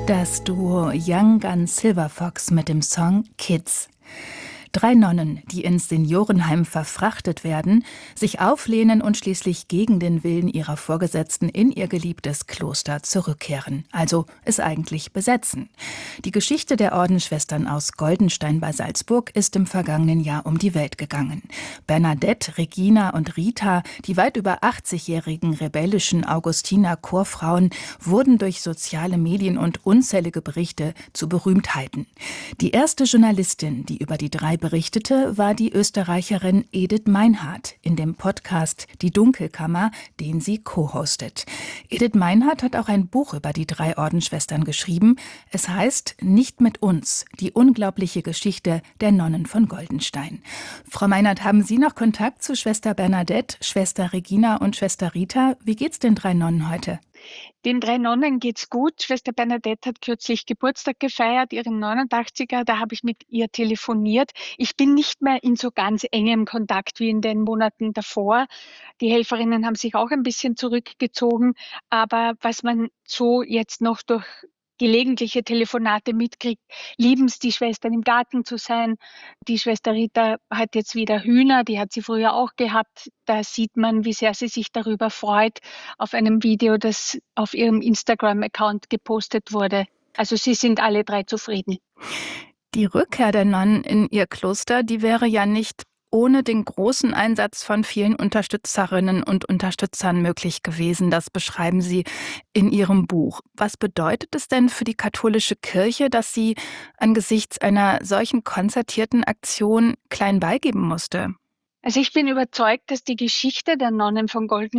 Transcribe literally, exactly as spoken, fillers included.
Das Duo Young Guns Silver Fox mit dem Song Kids. Drei Nonnen, die ins Seniorenheim verfrachtet werden, sich auflehnen und schließlich gegen den Willen ihrer Vorgesetzten in ihr geliebtes Kloster zurückkehren, also es eigentlich besetzen. Die Geschichte der Ordensschwestern aus Goldenstein bei Salzburg ist im vergangenen Jahr um die Welt gegangen. Bernadette, Regina und Rita, die weit über achtzigjährigen rebellischen Augustiner-Chorfrauen, wurden durch soziale Medien und unzählige Berichte zu Berühmtheiten. Die erste Journalistin, die über die drei berichtete, war die Österreicherin Edith Meinhardt in dem Podcast Die Dunkelkammer, den sie co-hostet. Edith Meinhardt hat auch ein Buch über die drei Ordensschwestern geschrieben. Es heißt Nicht mit uns, die unglaubliche Geschichte der Nonnen von Goldenstein. Frau Meinhardt, haben Sie noch Kontakt zu Schwester Bernadette, Schwester Regina und Schwester Rita? Wie geht's den drei Nonnen heute? Den drei Nonnen geht's gut. Schwester Bernadette hat kürzlich Geburtstag gefeiert, ihren neunundachtziger. Da habe ich mit ihr telefoniert. Ich bin nicht mehr in so ganz engem Kontakt wie in den Monaten davor. Die Helferinnen haben sich auch ein bisschen zurückgezogen. Aber was man so jetzt noch durch gelegentliche Telefonate mitkriegt, lieben es, die Schwestern im Garten zu sein. Die Schwester Rita hat jetzt wieder Hühner, die hat sie früher auch gehabt. Da sieht man, wie sehr sie sich darüber freut, auf einem Video, das auf ihrem Instagram-Account gepostet wurde. Also sie sind alle drei zufrieden. Die Rückkehr der Nonnen in ihr Kloster, die wäre ja nicht ohne den großen Einsatz von vielen Unterstützerinnen und Unterstützern möglich gewesen. Das beschreiben Sie in Ihrem Buch. Was bedeutet es denn für die katholische Kirche, dass sie angesichts einer solchen konzertierten Aktion klein beigeben musste? Also ich bin überzeugt, dass die Geschichte der Nonnen von Goldenstein